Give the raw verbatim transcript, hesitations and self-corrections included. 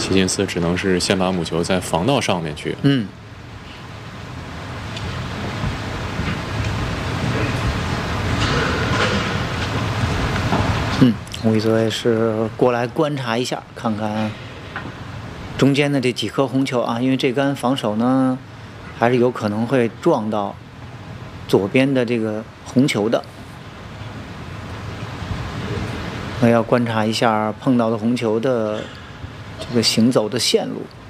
齐金斯只能是先把母球再防到上面去。 嗯。嗯，吴一泽也是过来观察一下，看看中间的这几颗红球啊，因为这杆防守呢，还是有可能会撞到左边的这个红球的。我要观察一下碰到的红球的这个行走的线路。